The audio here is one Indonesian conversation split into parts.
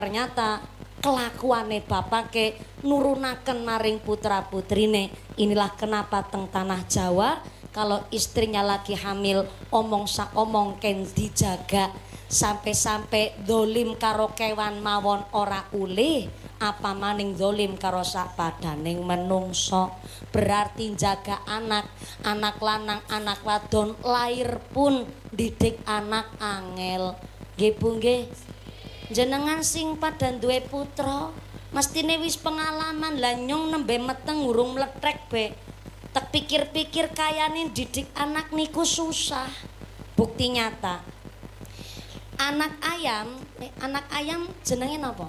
Ternyata kelakuane bapake nurunaken maring putra putrine. Inilah kenapa teng tanah Jawa kalau istrinya lagi hamil omong sak omong ken dijaga, sampai-sampai dolim karo kewan mawon ora ulih, apa maning dolim karo sak padaning menungso. Berarti jaga anak, anak lanang anak wadon lahir pun didik anak angel. Nggih Bu nggih. Jenengan sing padha duwe putra mestine wis pengalaman lah, nyong nembe meteng urung mletrek be. Tak pikir-pikir kayane didik anak niku susah. Bukti nyata. Anak ayam jenenge napa?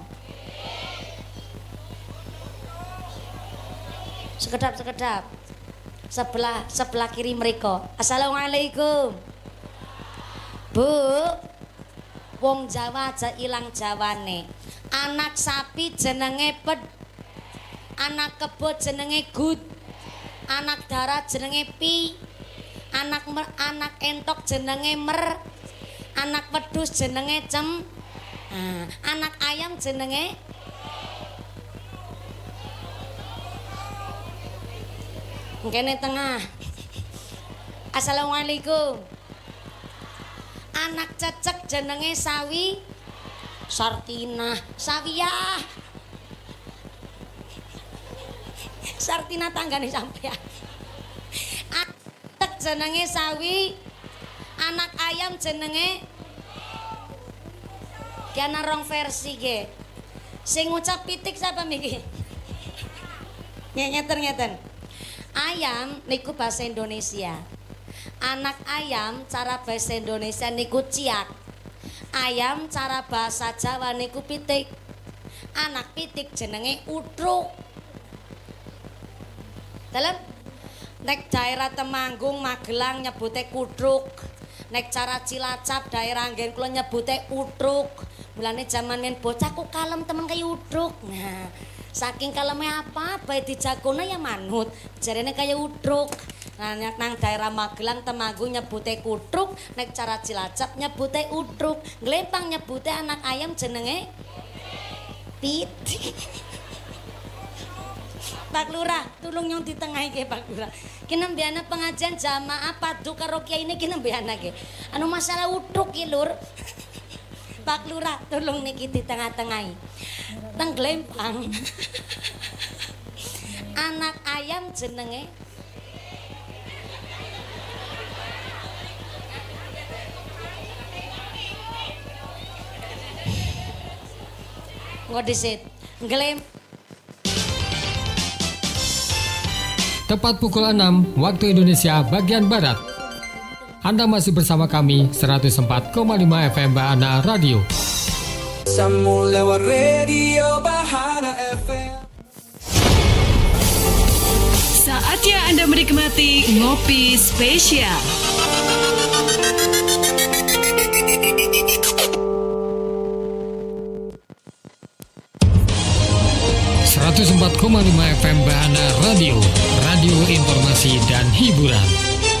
Sekedap. Sebelah kiri mereka. Assalamualaikum. Bu, wong Jawa aja ilang jawane. Anak sapi jenenge anak kebo jenenge gud, anak darah jenenge pi, anak entok jenenge mer, anak wedhus jenenge cem, anak ayam jenenge kene tengah. Assalamualaikum. Anak cecek jenenge sawi Sartina, Sawiyah. Sartina tanggane sampean. Anak jenenge sawi, anak ayam jenenge kiana rong versi ge. Sing ngucap pitik sapa miki? Ngeten. Ayam niku bahasa Indonesia. Anak ayam cara bahasa Indonesia niku ciak. Ayam cara bahasa Jawa niku pitik. Anak pitik jenenge utruk. Dalem nek daerah Temanggung, Magelang nyebute kutruk. Nek cara Cilacap daerah nggen kula nyebute utruk. Mulane jaman men bocah ku kalem temen kaya utruk. Nah, saking kaleme apa bae dijagone ya manut. Jarene kaya utruk. Nah, nang daerah Magelang Temanggung nyebute kutruk, nek cara Cilacap nyebute utruk. Glempang nyebute anak ayam jenenge pitik. Pak Lurah, tulung nyong ditengahi ke Pak Lurah. Ki nembe ana pengajian jamaah padu karo kiai ini ki nembe ana ke. Anu masalah utruk ki Lur. Pak Lurah, tulung niki di tengah-tengahi. Teng Glempang. Anak ayam jenenge ngodisit Glem. Tepat pukul 6 waktu Indonesia bagian Barat. Anda masih bersama kami 104,5 FM Bahana Radio. Sambung lewat radio Bahana FM. Saatnya Anda menikmati Ngopi Spesial. 104,5 FM Bahana Radio, radio informasi dan hiburan.